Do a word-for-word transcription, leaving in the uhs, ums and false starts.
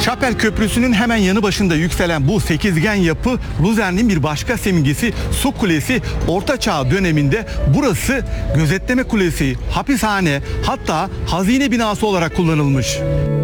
Şapel Köprüsü'nün hemen yanı başında yükselen bu sekizgen yapı Luzern'in bir başka simgesi Su Kulesi. Orta Çağ döneminde burası gözetleme kulesi, hapishane, hatta hazine binası olarak kullanılmış.